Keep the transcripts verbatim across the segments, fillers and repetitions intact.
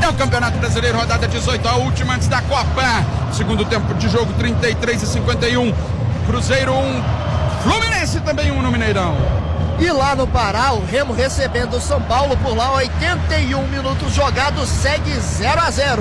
É o Campeonato Brasileiro, rodada dezoito, a última antes da Copa. Segundo tempo de jogo, trinta e três a cinquenta e um. Cruzeiro um, Fluminense também um no Mineirão. E lá no Pará, o Remo recebendo o São Paulo por lá, oitenta e um minutos jogados, segue zero a zero.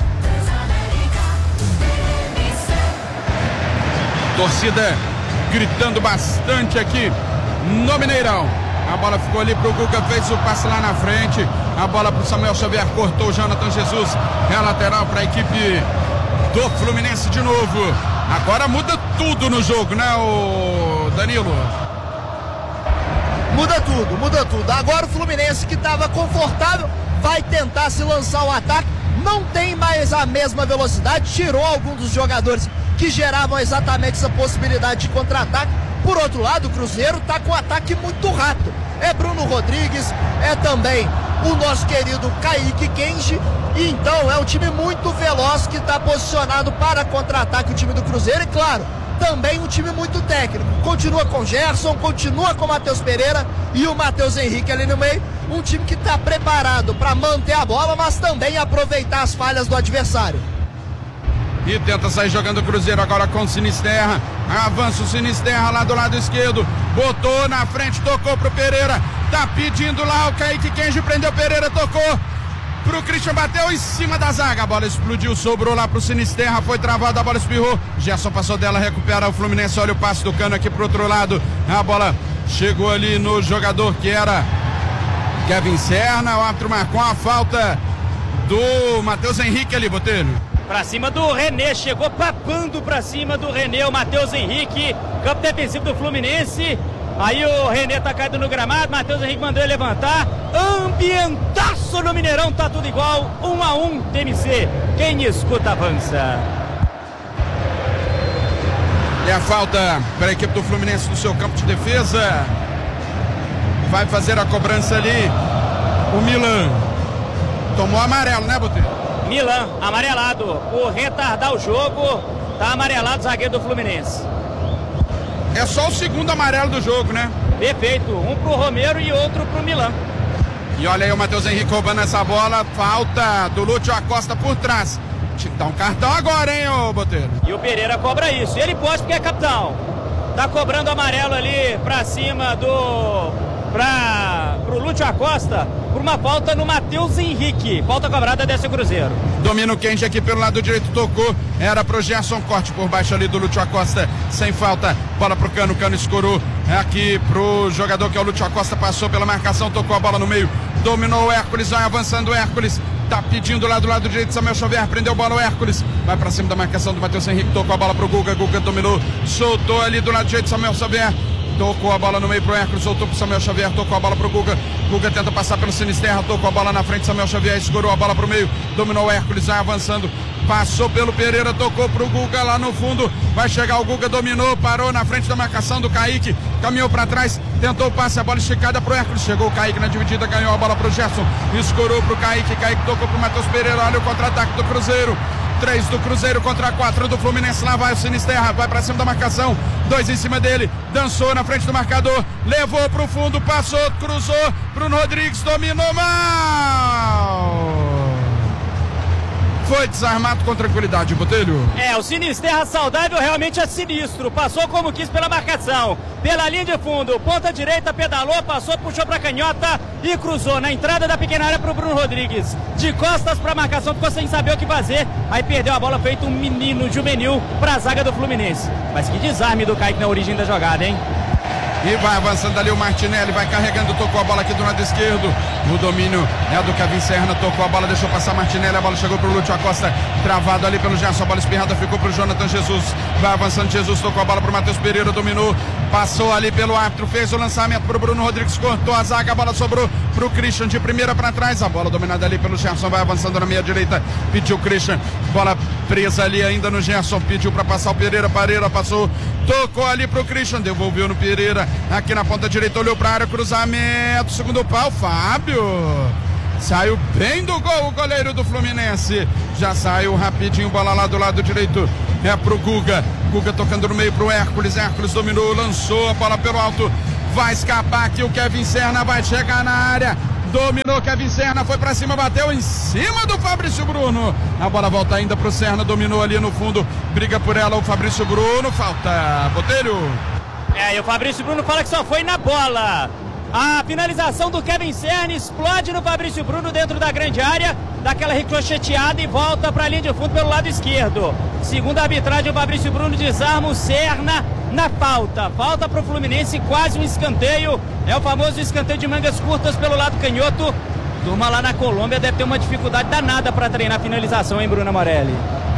Torcida gritando bastante aqui no Mineirão. A bola ficou ali pro Guga, fez o passe lá na frente. A bola pro Samuel Xavier, cortou o Jonathan Jesus. É a lateral para a equipe do Fluminense de novo. Agora muda tudo no jogo, né, o Danilo? Muda tudo, muda tudo. Agora o Fluminense, que estava confortável, vai tentar se lançar o ataque. Não tem mais a mesma velocidade, tirou alguns dos jogadores que geravam exatamente essa possibilidade de contra-ataque. Por outro lado, o Cruzeiro está com um ataque muito rápido. É Bruno Rodrigues, é também o nosso querido Kaique Kenji. E então é um time muito veloz que está posicionado para contra-ataque, o time do Cruzeiro. E claro, também um time muito técnico. Continua com Gerson, continua com o Matheus Pereira e o Matheus Henrique ali no meio. Um time que está preparado para manter a bola, mas também aproveitar as falhas do adversário. E tenta sair jogando o Cruzeiro agora com o Sinisterra. Avança o Sinisterra lá do lado esquerdo. Botou na frente, tocou pro Pereira. Tá pedindo lá o Kaique Kenji, prendeu o Pereira, tocou pro Christian, bateu em cima da zaga. A bola explodiu, sobrou lá pro Sinisterra, foi travado, a bola espirrou. Gerson passou dela, recupera o Fluminense. Olha o passe do Cano aqui pro outro lado. A bola chegou ali no jogador que era Kevin Serna. O árbitro marcou a falta do Matheus Henrique ali, Botelho. Pra cima do René, chegou papando pra cima do René, o Matheus Henrique, campo defensivo do Fluminense. Aí o René tá caído no gramado, Matheus Henrique mandou ele levantar. Ambientaço no Mineirão, tá tudo igual, um a um, T M C. Quem escuta avança. E a falta para a equipe do Fluminense no seu campo de defesa. Vai fazer a cobrança ali o Milan. Tomou amarelo, né, Botelho? Milan, amarelado, por retardar o jogo, tá amarelado o zagueiro do Fluminense. É só o segundo amarelo do jogo, né? Perfeito, um pro Romero e outro pro Milan. E olha aí o Matheus Henrique roubando essa bola, falta do Lúcio Acosta por trás. Tinha que dar um cartão agora, hein, ô Botelho? E o Pereira cobra isso, ele pode porque é capitão. Tá cobrando amarelo ali pra cima do... Pra, pro Lúcio Acosta, por uma falta no Matheus Henrique. Falta cobrada desse Cruzeiro. Domina o Kenji aqui pelo lado direito, tocou. Era pro Gerson, corte por baixo ali do Lúcio Acosta. Sem falta, bola pro Cano, Cano escorou. Aqui pro jogador que é o Lúcio Acosta, passou pela marcação, tocou a bola no meio. Dominou o Hércules, vai avançando o Hércules. Tá pedindo lá do lado direito, Samuel Xavier, prendeu a bola o Hércules. Vai pra cima da marcação do Matheus Henrique, tocou a bola pro Guga. Guga dominou, soltou ali do lado direito, Samuel Xavier. Tocou a bola no meio pro Hércules, soltou pro Samuel Xavier, tocou a bola pro Guga. Guga tenta passar pelo Sinisterra, tocou a bola na frente, Samuel Xavier escorou a bola pro meio, dominou o Hércules, vai avançando, passou pelo Pereira, tocou pro Guga lá no fundo, vai chegar o Guga, dominou, parou na frente da marcação do Kaique, caminhou pra trás, tentou o passe, a bola esticada pro Hércules, chegou o Kaique na dividida, ganhou a bola pro Gerson, escorou pro Kaique, Kaique tocou pro Matheus Pereira, olha o contra-ataque do Cruzeiro. três do Cruzeiro contra quatro do Fluminense, lá vai o Sinisterra, vai pra cima da marcação, dois em cima dele, dançou na frente do marcador, levou pro fundo, passou, cruzou, Bruno Rodrigues dominou mal. Foi desarmado com tranquilidade, Botelho. É, o Sinisterra saudável realmente é sinistro. Passou como quis pela marcação. Pela linha de fundo, ponta direita, pedalou, passou, puxou pra canhota e cruzou na entrada da pequena área pro Bruno Rodrigues. De costas pra marcação, ficou sem saber o que fazer. Aí perdeu a bola, feito um menino juvenil pra zaga do Fluminense. Mas que desarme do Kaique na origem da jogada, hein? E vai avançando ali o Martinelli, vai carregando, tocou a bola aqui do lado esquerdo. O domínio é do Kevin Serna, tocou a bola, deixou passar Martinelli, a bola chegou pro Lúcio Acosta, travado ali pelo Gerson, a bola espirrada ficou pro Jonathan Jesus. Vai avançando Jesus, tocou a bola pro Matheus Pereira, dominou, passou ali pelo árbitro, fez o lançamento pro Bruno Rodrigues, cortou a zaga, a bola sobrou pro Christian, de primeira pra trás, a bola dominada ali pelo Gerson, vai avançando na meia direita, pediu o Christian, bola presa ali ainda no Gerson, pediu pra passar o Pereira, Pereira passou, tocou ali pro Christian, devolveu no Pereira, aqui na ponta direita, olhou pra área, cruzamento, segundo pau, Fábio, saiu bem do gol o goleiro do Fluminense, já saiu rapidinho, bola lá do lado direito, é pro Guga, Guga tocando no meio pro Hércules, Hércules dominou, lançou a bola pelo alto, vai escapar aqui o Kevin Serna, vai chegar na área, dominou Kevin Serna, foi pra cima, bateu em cima do Fabrício Bruno. A bola volta ainda pro Serna, dominou ali no fundo, briga por ela o Fabrício Bruno, falta, Botelho. É, e o Fabrício Bruno fala que só foi na bola. A finalização do Kevin Serna explode no Fabrício Bruno dentro da grande área, daquela ricocheteada e volta para a linha de fundo pelo lado esquerdo. Segundo a arbitragem, o Fabrício Bruno desarma o Serna na falta. Falta para o Fluminense, quase um escanteio. É o famoso escanteio de mangas curtas pelo lado canhoto. Turma lá na Colômbia deve ter uma dificuldade danada para treinar a finalização, hein, Bruna Morelli?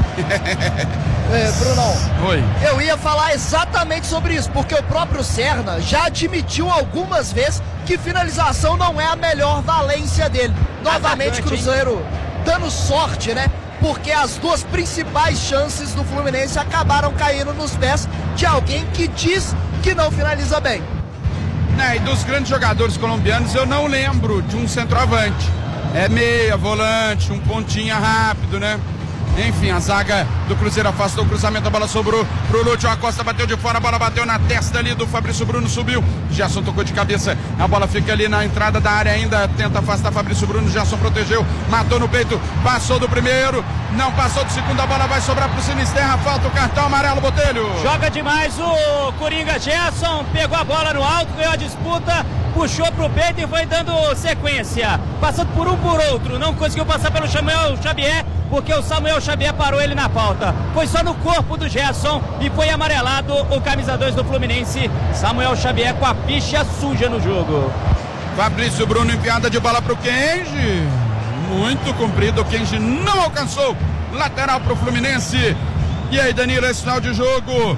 É, Brunão, Oi. Eu ia falar exatamente sobre isso, porque o próprio Serna já admitiu algumas vezes que finalização não é a melhor valência dele. Novamente, Atacante, Cruzeiro hein? dando sorte, né? Porque as duas principais chances do Fluminense acabaram caindo nos pés de alguém que diz que não finaliza bem. É, e dos grandes jogadores colombianos eu não lembro de um centroavante. É meia, volante, um pontinha rápido, né? Enfim, a zaga do Cruzeiro afastou o cruzamento, a bola sobrou pro Lúcio Acosta, bateu de fora, a bola bateu na testa ali do Fabrício Bruno, subiu, Gerson tocou de cabeça, a bola fica ali na entrada da área ainda, tenta afastar Fabrício Bruno, Gerson protegeu, matou no peito, passou do primeiro, não passou do segundo, a bola vai sobrar pro Sinisterra, falta o cartão amarelo, Botelho. Joga demais o Coringa Gerson, pegou a bola no alto, ganhou a disputa, puxou pro peito e foi dando sequência, passando por um por outro, não conseguiu passar pelo Samuel Xavier, porque o Samuel Xavier parou ele na falta. Foi só no corpo do Gerson e foi amarelado o camisa dois do Fluminense, Samuel Xavier, com a ficha suja no jogo. Fabrício Bruno, enfiada de bola pro Kenji, muito comprido, o Kenji não alcançou, lateral pro Fluminense. E aí, Danilo, esse final de jogo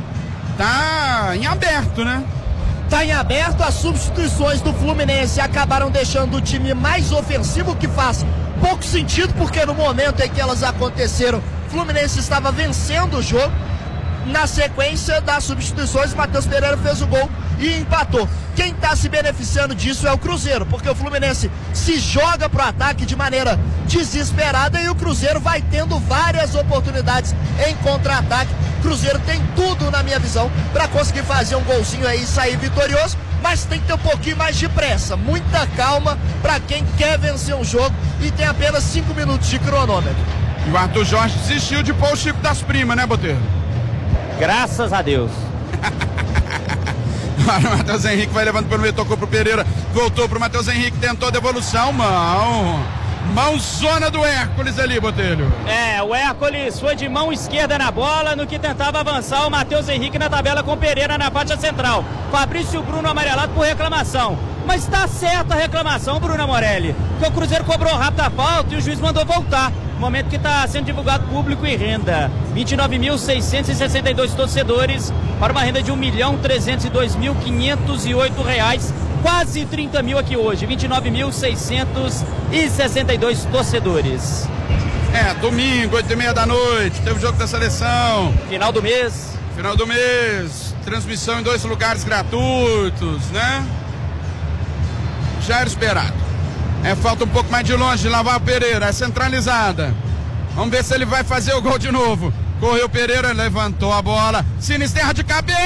tá em aberto, né? Tá em aberto, as substituições do Fluminense acabaram deixando o time mais ofensivo, que faz pouco sentido, porque no momento em que elas aconteceram, o Fluminense estava vencendo o jogo. Na sequência das substituições, Matheus Pereira fez o gol e empatou. Quem está se beneficiando disso é o Cruzeiro, porque o Fluminense se joga pro ataque de maneira desesperada e o Cruzeiro vai tendo várias oportunidades em contra-ataque. Cruzeiro tem tudo, na minha visão, para conseguir fazer um golzinho aí e sair vitorioso, mas tem que ter um pouquinho mais de pressa, muita calma para quem quer vencer um jogo e tem apenas cinco minutos de cronômetro. E o Arthur Jorge desistiu de pôr o Chico das Primas, né, Botelho? Graças a Deus. Agora o Matheus Henrique vai levando pelo meio, tocou pro Pereira, voltou pro Matheus Henrique, tentou a devolução, mão, mãozona do Hércules ali, Botelho. É, o Hércules foi de mão esquerda na bola, no que tentava avançar o Matheus Henrique na tabela com o Pereira na faixa central. Fabrício Bruno amarelado por reclamação. Mas está certa a reclamação, Bruna Morelli, porque o Cruzeiro cobrou rápido a falta e o juiz mandou voltar. No momento que está sendo divulgado público e renda. vinte e nove mil seiscentos e sessenta e dois torcedores para uma renda de um milhão trezentos e dois mil quinhentos e oito reais. Quase trinta mil aqui hoje. vinte e nove mil seiscentos e sessenta e dois torcedores. É, domingo, oito e meia da noite, teve o jogo da seleção. Final do mês. Final do mês, transmissão em dois lugares gratuitos, né? Já era esperado. É, falta um pouco mais de longe, lá vai o Pereira, é centralizada. Vamos ver se ele vai fazer o gol de novo. Correu Pereira, levantou a bola. Sinisterra de cabeça!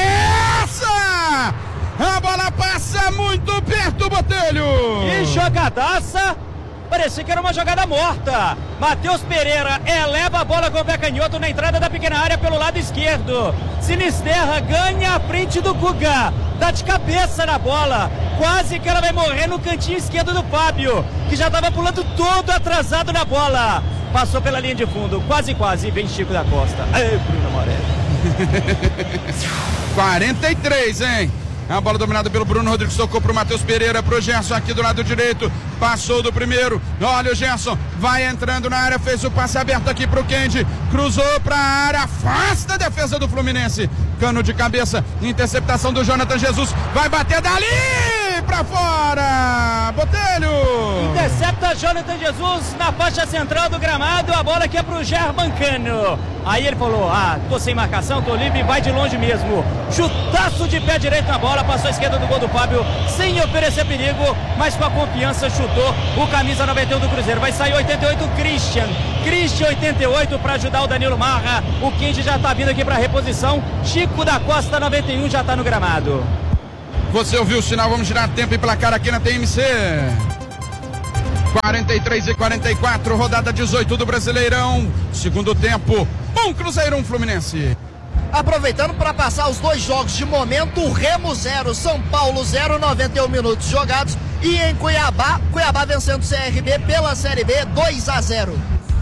A bola passa muito perto, Botelho! Que jogadaça! Parecia que era uma jogada morta. Matheus Pereira eleva a bola com o pé canhoto na entrada da pequena área pelo lado esquerdo. Sinisterra ganha a frente do Guga. Dá de cabeça na bola. Quase que ela vai morrer no cantinho esquerdo do Fábio, que já estava pulando todo atrasado na bola. Passou pela linha de fundo, quase, quase. Vem Chico da Costa. Ei, Bruno Morelli. quarenta e três, hein? A bola dominada pelo Bruno Rodrigues, tocou pro Matheus Pereira, pro Gerson aqui do lado direito, passou do primeiro, olha o Gerson, vai entrando na área, fez o passe aberto aqui pro Kendi, cruzou pra área, afasta a defesa do Fluminense, cano de cabeça, interceptação do Jonathan Jesus, vai bater dali pra fora, Botelho! Intercepta Jonathan Jesus na faixa central do gramado, a bola aqui é pro German Cano. Aí ele falou, ah, tô sem marcação, tô livre, vai de longe mesmo. Chutaço de pé direito na bola, passou a esquerda do gol do Fábio, sem oferecer perigo, mas com a confiança chutou o camisa noventa e um do Cruzeiro. Vai sair oitenta e oito, Christian. Christian oitenta e oito para ajudar o Danilo Marra. O Kendi já tá vindo aqui pra reposição. Chico da Costa noventa e um já tá no gramado. Você ouviu o sinal, vamos girar tempo e placar aqui na T M C. quarenta e três e quarenta e quatro, rodada dezoito do Brasileirão. Segundo tempo, um Cruzeiro, um Fluminense. Aproveitando para passar os dois jogos de momento, Remo zero, São Paulo zero, noventa e um minutos jogados. E em Cuiabá, Cuiabá vencendo o C R B pela Série B dois a zero.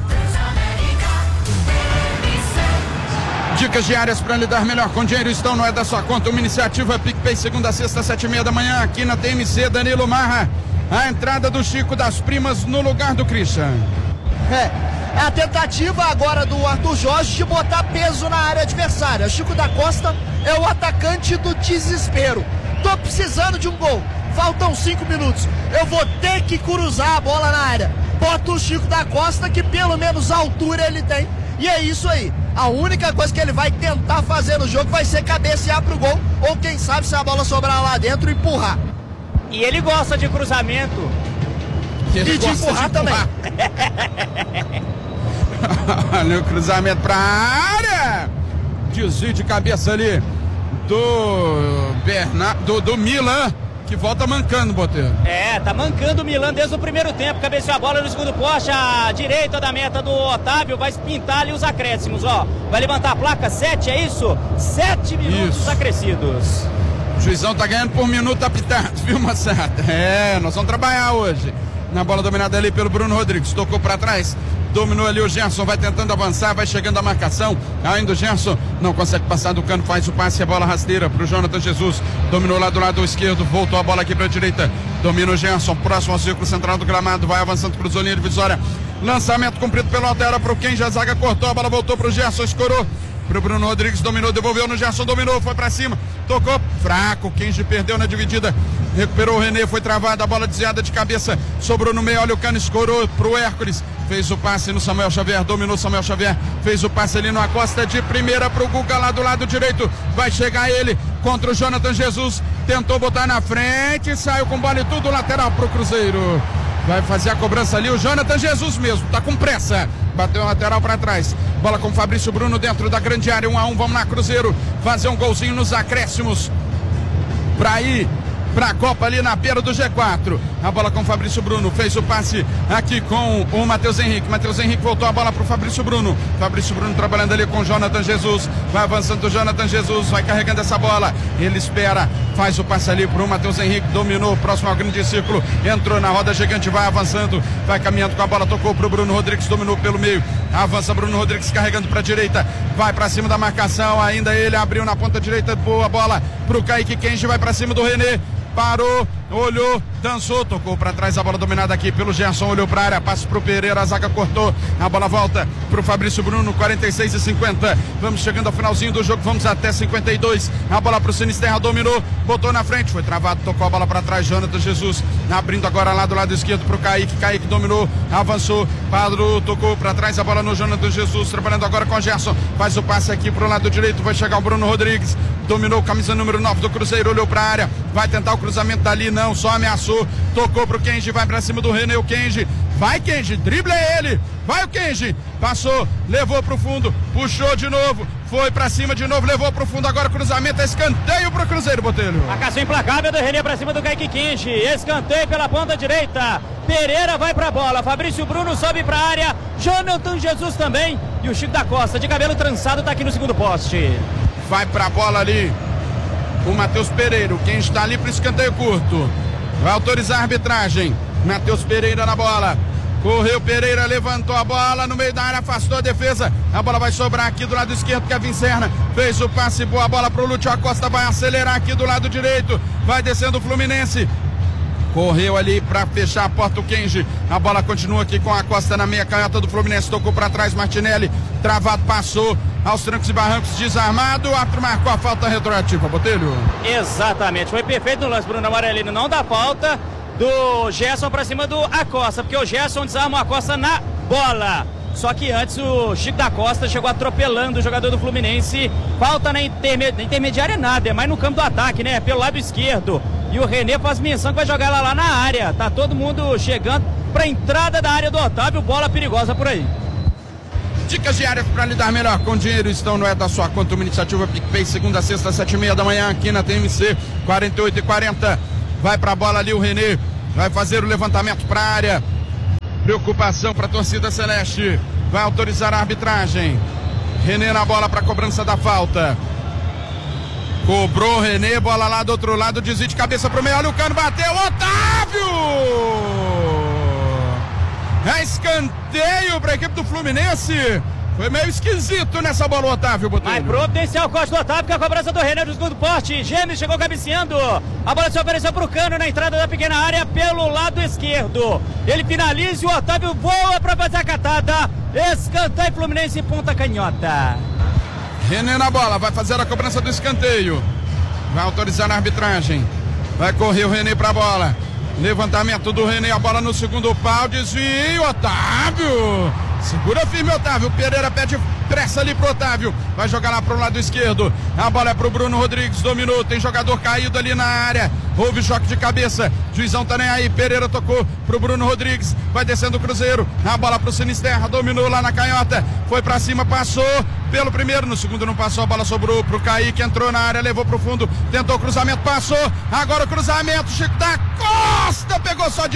Dicas diárias para lidar melhor com dinheiro estão no É da Sua Conta, uma iniciativa PicPay, segunda a sexta, sete e meia da manhã, aqui na T M C. Danilo Marra, a entrada do Chico das Primas no lugar do Christian. É, é a tentativa agora do Arthur Jorge de botar peso na área adversária. Chico da Costa é o atacante do desespero. Tô precisando de um gol, faltam cinco minutos, eu vou ter que cruzar a bola na área. Bota o Chico da Costa, que pelo menos a altura ele tem. E é isso aí. A única coisa que ele vai tentar fazer no jogo vai ser cabecear pro gol, ou quem sabe, se a bola sobrar lá dentro, empurrar. E ele gosta de cruzamento. E, e de empurrar, de empurrar também. Olha o cruzamento pra área. Desvio de cabeça ali do Bernardo, do, do Milan, que volta mancando, Botelho. É, tá mancando o Milan desde o primeiro tempo. Cabeceou a bola no segundo poste, a direita da meta do Otávio. Vai pintar ali os acréscimos, ó. Vai levantar a placa, sete, é isso? Sete minutos isso. acrescidos. O juizão tá ganhando por minuto apitado, viu, moçada? É, nós vamos trabalhar hoje. Na bola dominada ali pelo Bruno Rodrigues, tocou pra trás. Dominou ali o Gerson, vai tentando avançar, vai chegando a marcação. Ainda o Gerson não consegue passar do cano, faz o passe, a bola rasteira pro Jonathan Jesus. Dominou lá do lado esquerdo, voltou a bola aqui pra direita. Domina o Gerson, próximo ao círculo central do gramado, vai avançando, cruzou linha divisória. Lançamento cumprido pelo Altera pro Kenji, a zaga cortou, a bola voltou pro Gerson, escorou pro Bruno Rodrigues, dominou, devolveu no Gerson, dominou, foi pra cima, tocou, fraco, o Kenji perdeu na dividida, recuperou o René, foi travada, a bola desviada de cabeça, sobrou no meio, olha o Cano, escorou pro Hércules, fez o passe no Samuel Xavier, dominou Samuel Xavier, fez o passe ali no Acosta de primeira pro Guga lá do lado direito, vai chegar ele contra o Jonathan Jesus, tentou botar na frente, saiu com bola e tudo, lateral pro Cruzeiro. Vai fazer a cobrança ali o Jonathan Jesus mesmo, tá com pressa. Bateu a lateral para trás. Bola com Fabrício Bruno dentro da grande área. um a um, vamos lá, Cruzeiro. Fazer um golzinho nos acréscimos. Pra ir pra Copa ali na beira do G quatro. A bola com Fabrício Bruno. Fez o passe aqui com o Matheus Henrique. Matheus Henrique voltou a bola pro Fabrício Bruno. Fabrício Bruno trabalhando ali com o Jonathan Jesus. Vai avançando o Jonathan Jesus. Vai carregando essa bola. Ele espera. Faz o passe ali pro Matheus Henrique. Dominou. Próximo ao grande círculo. Entrou na roda gigante. Vai avançando. Vai caminhando com a bola. Tocou pro Bruno Rodrigues. Dominou pelo meio. Avança Bruno Rodrigues carregando pra direita. Vai pra cima da marcação. Ainda ele abriu na ponta direita. Boa bola pro Kaique Kenji. Vai pra cima do René. Parou, olhou, dançou, tocou para trás, a bola dominada aqui pelo Gerson, olhou para a área, passe pro Pereira, a zaga cortou, a bola volta pro Fabrício Bruno, quarenta e seis e cinquenta, vamos chegando ao finalzinho do jogo, vamos até cinquenta e dois, a bola pro Sinisterra, dominou, botou na frente, foi travado, tocou a bola para trás, Jonathan Jesus, abrindo agora lá do lado esquerdo pro Kaique, Kaique dominou, avançou, parou, tocou para trás, a bola no Jonathan Jesus, trabalhando agora com o Gerson, faz o passe aqui pro lado direito, vai chegar o Bruno Rodrigues, dominou, camisa número nove do Cruzeiro, olhou para a área, vai tentar o cruzamento dali, não, só ameaçou, tocou pro Kenji, vai pra cima do René, o Kenji, vai Kenji, drible é ele, vai o Kenji, passou, levou pro fundo, puxou de novo, foi pra cima de novo, levou pro fundo, agora cruzamento, escanteio pro Cruzeiro, Botelho. A caça implacável do René pra cima do Kaique Kenji, escanteio pela ponta direita, Pereira vai pra bola, Fabrício Bruno sobe pra área, Jonathan Jesus também, e o Chico da Costa, de cabelo trançado, tá aqui no segundo poste. Vai pra bola ali o Matheus Pereira, quem está ali pro escanteio curto, vai autorizar a arbitragem, Matheus Pereira na bola, correu Pereira, levantou a bola no meio da área, afastou a defesa, a bola vai sobrar aqui do lado esquerdo, Kevin Serna, fez o passe, boa bola pro Lúcio Acosta, vai acelerar aqui do lado direito, vai descendo o Fluminense, correu ali para fechar a porta o Kenji, a bola continua aqui com a Costa na meia canhota do Fluminense, tocou para trás Martinelli, travado, passou aos trancos e barrancos, desarmado, o árbitro marcou a falta retroativa, Botelho. Exatamente, foi perfeito no lance, Bruno Amarelino, não dá falta do Gerson para cima do Acosta, porque o Gerson desarma o Acosta na bola. Só que antes o Chico da Costa chegou atropelando o jogador do Fluminense. Falta na, interme... na intermediária nada, é mais no campo do ataque, né? Pelo lado esquerdo. E o René faz menção que vai jogar ela lá na área. Tá todo mundo chegando pra entrada da área do Otávio. Bola perigosa por aí. Dicas diárias para lidar melhor com dinheiro estão no É da Sua Conta, uma iniciativa PicPay, segunda a sexta, sete e meia da manhã, aqui na T M C, quarenta e oito e quarenta. Vai pra bola ali o René. Vai fazer o levantamento pra área. Preocupação para a torcida celeste. Vai autorizar a arbitragem. René na bola para cobrança da falta. Cobrou René, bola lá do outro lado, desvio de cabeça pro meio, olha o Cano, bateu, Otávio! É escanteio para a equipe do Fluminense. Foi meio esquisito nessa bola, Otávio, Botelho. Mas providencial o corte do Otávio, com a cobrança do René do segundo poste. Gêmeos chegou cabeceando. A bola se ofereceu pro Cano na entrada da pequena área pelo lado esquerdo. Ele finaliza e o Otávio voa para fazer a catada. Escanteio Fluminense em ponta canhota. René na bola, vai fazer a cobrança do escanteio. Vai autorizar a arbitragem. Vai correr o René pra bola. Levantamento do René, a bola no segundo pau, desvio, Otávio. Segura firme, Otávio. Pereira pede pressa ali pro Otávio. Vai jogar lá pro lado esquerdo. A bola é pro Bruno Rodrigues. Dominou. Tem jogador caído ali na área. Houve choque de cabeça. Juizão tá nem aí. Pereira tocou pro Bruno Rodrigues. Vai descendo o Cruzeiro. A bola pro Sinisterra. Dominou lá na canhota. Foi pra cima, passou pelo primeiro. No segundo não passou. A bola sobrou pro Kaique. Entrou na área, levou pro fundo. Tentou o cruzamento, passou. Agora o cruzamento. Chico da Costa pegou só de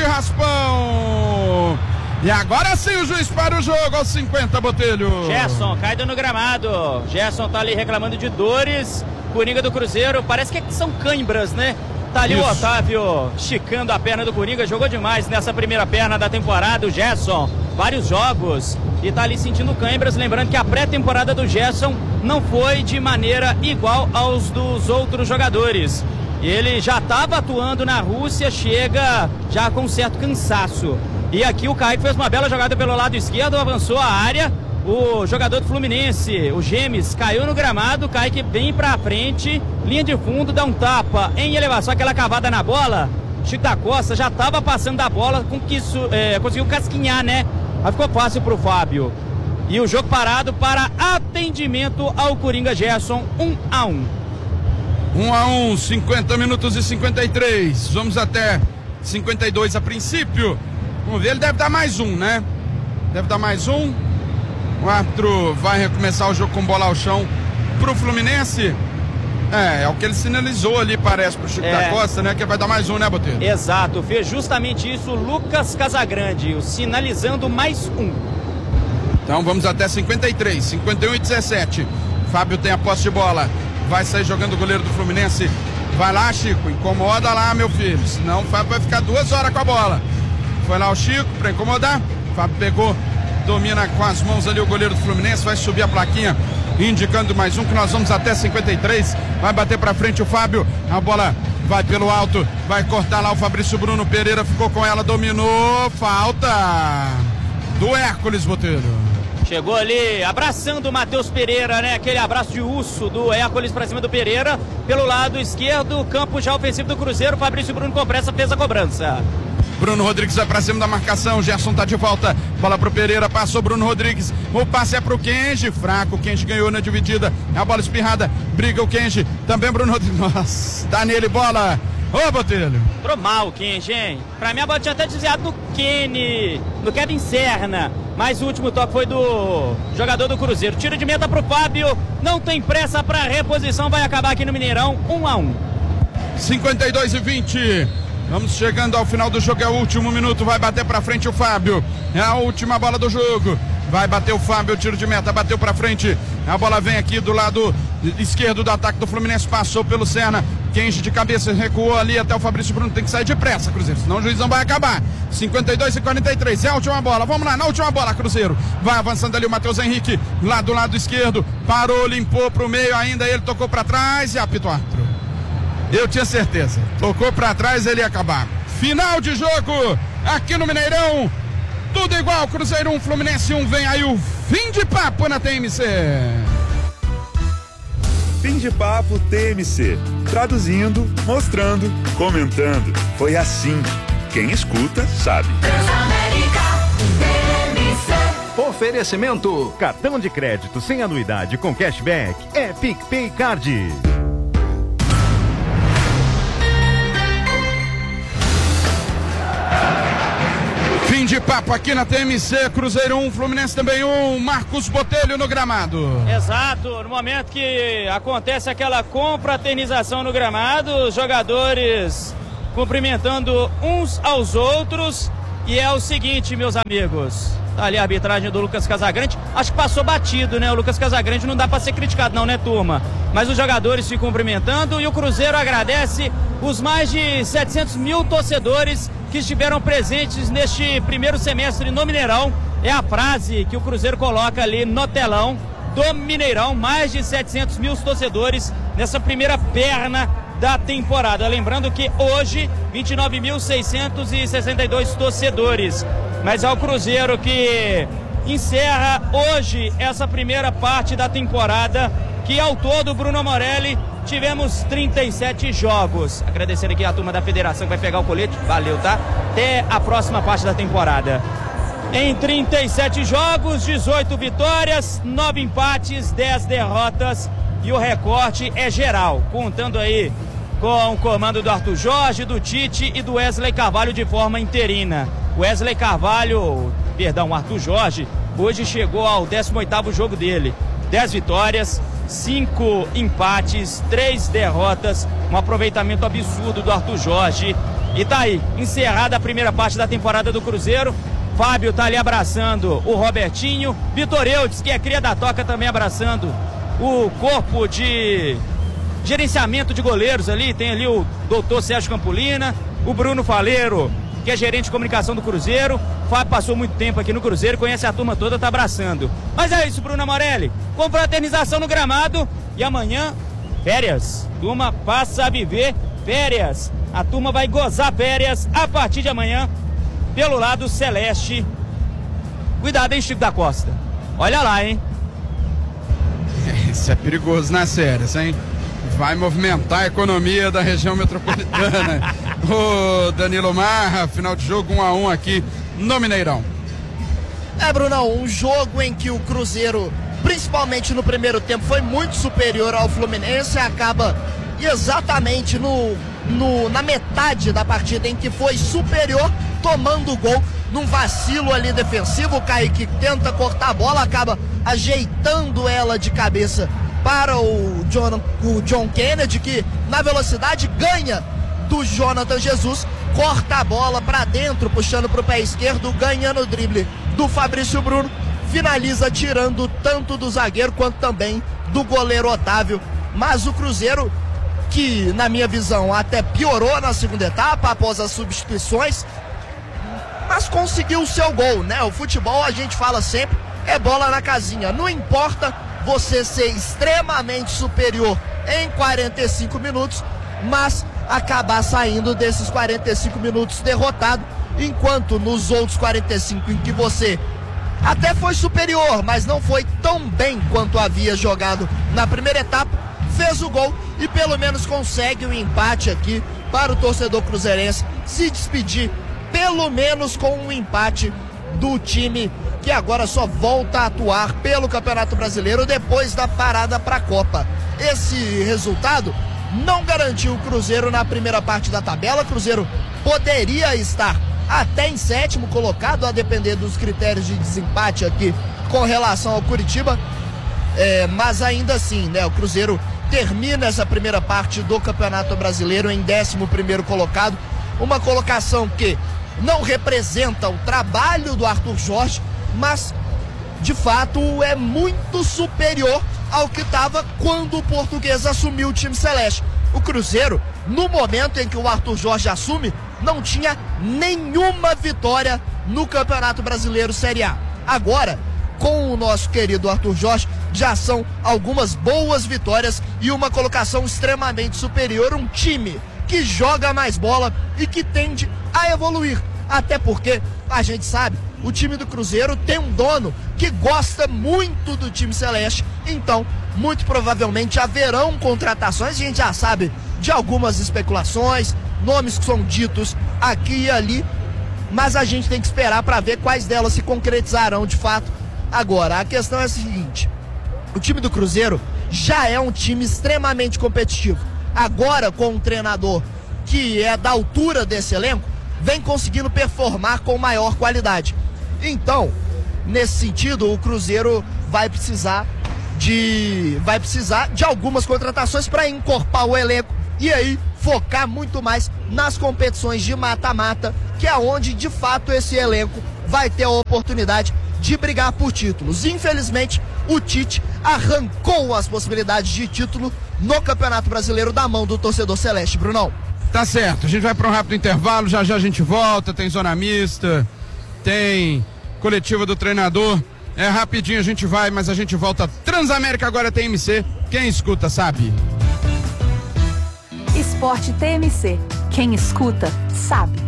raspão. E agora sim o juiz para o jogo aos cinquenta, Botelho. Gerson, caído no gramado. Gerson tá ali reclamando de dores. Coringa do Cruzeiro, parece que são cãibras, né? Tá ali Isso. o Otávio esticando a perna do Coringa. Jogou demais nessa primeira perna da temporada. O Gerson, vários jogos. E tá ali sentindo cãibras. Lembrando que a pré-temporada do Gerson não foi de maneira igual aos dos outros jogadores. Ele já estava atuando na Rússia, chega já com certo cansaço. E aqui o Kaique fez uma bela jogada pelo lado esquerdo, avançou a área. O jogador do Fluminense, o Gemes, caiu no gramado. O Kaique vem pra frente, linha de fundo, dá um tapa em elevação, aquela cavada na bola. Chico da Costa já estava passando da bola, com que isso, é, conseguiu casquinhar, né? Aí ficou fácil pro Fábio. E o jogo parado para atendimento ao Coringa Gerson, um a um. um a um, cinquenta minutos e cinquenta e três. Vamos até cinquenta e dois a princípio. Vamos ver, ele deve dar mais um, né? Deve dar mais um. O árbitro vai recomeçar o jogo com bola ao chão pro Fluminense. É, é o que ele sinalizou ali, parece, pro Chico é. da Costa, né? Que vai dar mais um, né, Botelho? Exato, fez justamente isso o Lucas Casagrande, sinalizando mais um. Então vamos até cinquenta e três, cinquenta e um e dezessete. Fábio tem a posse de bola. Vai sair jogando o goleiro do Fluminense. Vai lá, Chico, incomoda lá, meu filho. Senão o Fábio vai ficar duas horas com a bola. Foi lá o Chico para incomodar. O Fábio pegou, domina com as mãos ali o goleiro do Fluminense. Vai subir a plaquinha indicando mais um, que nós vamos até cinquenta e três. Vai bater para frente o Fábio. A bola vai pelo alto. Vai cortar lá o Fabrício Bruno. Pereira ficou com ela, dominou. Falta do Hércules, Botelho. Chegou ali abraçando o Matheus Pereira, né? Aquele abraço de urso do Hércules pra cima do Pereira. Pelo lado esquerdo, campo já ofensivo do Cruzeiro. Fabrício Bruno com pressa fez a cobrança. Bruno Rodrigues vai pra cima da marcação. Gerson tá de volta. Bola pro Pereira, passou Bruno Rodrigues. O passe é pro Kenji. Fraco, o Kenji ganhou na dividida. A bola espirrada. Briga o Kenji. Também Bruno Rodrigues. Nossa, tá nele, bola. Ô, Botelho. Entrou mal o Kenji, hein? Pra mim a bola tinha até desviado do Kenny, do Kevin Serna. Mas o último toque foi do jogador do Cruzeiro. Tiro de meta pro Fábio. Não tem pressa pra reposição. Vai acabar aqui no Mineirão. um a um. cinquenta e dois e vinte. Vamos chegando ao final do jogo. É o último minuto. Vai bater pra frente o Fábio. É a última bola do jogo. Vai bater o Fábio. Tiro de meta. Bateu pra frente. A bola vem aqui do lado esquerdo do ataque do Fluminense. Passou pelo Serna. Kenji de cabeça recuou ali até o Fabrício Bruno. Tem que sair depressa, Cruzeiro. Senão o juizão vai acabar. cinquenta e dois e quarenta e três. É a última bola. Vamos lá, na última bola, Cruzeiro. Vai avançando ali o Matheus Henrique. Lá do lado esquerdo. Parou, limpou pro meio ainda. Ele tocou pra trás e apitou o árbitro. Eu tinha certeza. Tocou pra trás, ele ia acabar. Final de jogo aqui no Mineirão. Tudo igual. Cruzeiro um, Fluminense um. Vem aí o fim de papo na T M C. Fim de papo T M C. Traduzindo, mostrando, comentando. Foi assim. Quem escuta, sabe. Oferecimento. Cartão de crédito sem anuidade com cashback é PicPay Card. Fim de papo aqui na T M C, Cruzeiro um, Fluminense também um, Marcos Botelho no gramado. Exato, no momento que acontece aquela confraternização no gramado, os jogadores cumprimentando uns aos outros, E é o seguinte, meus amigos, tá ali a arbitragem do Lucas Casagrande, acho que passou batido, né? O Lucas Casagrande não dá pra ser criticado não, né, turma? Mas os jogadores se cumprimentando e o Cruzeiro agradece os mais de setecentos mil torcedores que estiveram presentes neste primeiro semestre no Mineirão. É a frase que o Cruzeiro coloca ali no telão do Mineirão, mais de setecentos mil torcedores nessa primeira perna da temporada. Lembrando que hoje, vinte e nove mil seiscentos e sessenta e dois torcedores. Mas é o Cruzeiro que encerra hoje essa primeira parte da temporada, que ao todo, Bruno Morelli, tivemos trinta e sete jogos. Agradecer aqui a turma da federação que vai pegar o colete. Valeu, tá? Até a próxima parte da temporada. Em trinta e sete jogos, dezoito vitórias, nove empates, dez derrotas. E o recorte é geral, contando aí com o comando do Arthur Jorge, do Tite e do Wesley Carvalho de forma interina. Wesley Carvalho, perdão, Arthur Jorge, hoje chegou ao décimo oitavo jogo dele. dez vitórias, cinco empates, três derrotas, um aproveitamento absurdo do Arthur Jorge. E tá aí, encerrada a primeira parte da temporada do Cruzeiro. Fábio tá ali abraçando o Robertinho. Vitor Eudes, que é cria da toca, também abraçando o corpo de gerenciamento de goleiros ali. Tem ali o doutor Sérgio Campolina, o Bruno Faleiro, que é gerente de comunicação do Cruzeiro. Fábio passou muito tempo aqui no Cruzeiro, conhece a turma toda, tá abraçando. Mas é isso, Bruno Morelli, com fraternização no gramado. E amanhã, férias. Turma passa a viver férias. A turma vai gozar férias a partir de amanhã pelo lado celeste. Cuidado, hein, Chico da Costa. Olha lá, hein. Isso é perigoso nas férias, hein? Vai movimentar a economia da região metropolitana. O Danilo Marra, final de jogo um a um aqui no Mineirão. É, Brunão, um jogo em que o Cruzeiro, principalmente no primeiro tempo, foi muito superior ao Fluminense. Acaba exatamente no, no, na metade da partida em que foi superior, tomando o gol num vacilo ali defensivo. O Kaique tenta cortar a bola, acaba ajeitando ela de cabeça para o John, o John Kennedy, que na velocidade ganha do Jonathan Jesus, corta a bola para dentro, puxando para o pé esquerdo, ganhando o drible do Fabrício Bruno, finaliza tirando tanto do zagueiro quanto também do goleiro Otávio. Mas o Cruzeiro, que na minha visão até piorou na segunda etapa após as substituições, mas conseguiu o seu gol, né? O futebol, a gente fala sempre, é bola na casinha. Não importa você ser extremamente superior em quarenta e cinco minutos, mas acabar saindo desses quarenta e cinco minutos derrotado, enquanto nos outros quarenta e cinco em que você até foi superior, mas não foi tão bem quanto havia jogado na primeira etapa, fez o gol e pelo menos consegue um empate aqui para o torcedor cruzeirense se despedir pelo menos com um empate do time que agora só volta a atuar pelo Campeonato Brasileiro depois da parada para a Copa. Esse resultado não garantiu o Cruzeiro na primeira parte da tabela. O Cruzeiro poderia estar até em sétimo colocado, a depender dos critérios de desempate aqui com relação ao Curitiba, é, mas ainda assim, né, o Cruzeiro termina essa primeira parte do Campeonato Brasileiro em décimo primeiro colocado, uma colocação que não representa o trabalho do Arthur Jorge, mas de fato é muito superior ao que estava quando o Português assumiu o time celeste. O Cruzeiro, no momento em que o Arthur Jorge assume, não tinha nenhuma vitória no Campeonato Brasileiro Série A. Agora, com o nosso querido Arthur Jorge, já são algumas boas vitórias e uma colocação extremamente superior, um time que joga mais bola e que tende a evoluir. Até porque, a gente sabe, o time do Cruzeiro tem um dono que gosta muito do time celeste, então muito provavelmente haverão contratações. A gente já sabe de algumas especulações, nomes que são ditos aqui e ali, mas a gente tem que esperar para ver quais delas se concretizarão de fato. Agora, a questão é a seguinte: o time do Cruzeiro já é um time extremamente competitivo. Agora, com um treinador que é da altura desse elenco, vem conseguindo performar com maior qualidade. Então, nesse sentido, o Cruzeiro vai precisar de vai precisar de algumas contratações para encorpar o elenco e aí focar muito mais nas competições de mata-mata, que é onde de fato esse elenco vai ter a oportunidade de brigar por títulos. Infelizmente, o Tite arrancou as possibilidades de título no Campeonato Brasileiro da mão do torcedor celeste, Brunão. Tá certo, a gente vai para um rápido intervalo, já já a gente volta, tem zona mista, tem coletiva do treinador, é rapidinho a gente vai, mas a gente volta. Transamérica agora tem M C, quem escuta sabe. Esporte T M C, quem escuta sabe.